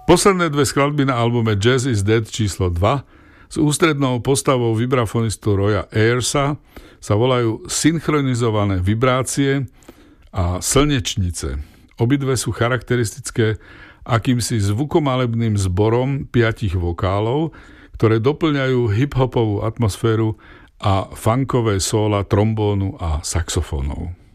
Posledné dve skladby na albume Jazz is Dead číslo 2 s ústrednou postavou vibrafonistu Roya Ayersa sa volajú Synchronizované vibrácie a Slnečnice. Obidve sú charakteristické akýmsi zvukomalebným zborom 5 vokálov, ktoré doplňajú hip-hopovú atmosféru a funkové sóla trombónu a saxofónov.